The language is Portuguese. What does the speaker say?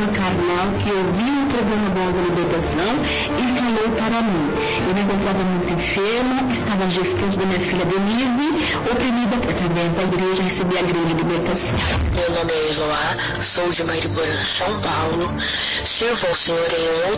um carnal que ouviu o programa do Alvo Libertação e falou para mim. Eu me encontrava muito enferma, estava gestante da minha filha Denise, oprimida através da igreja, recebi a grande libertação. Meu nome é Eloá, sou de Mariporã, São Paulo, sirvo ao Senhor em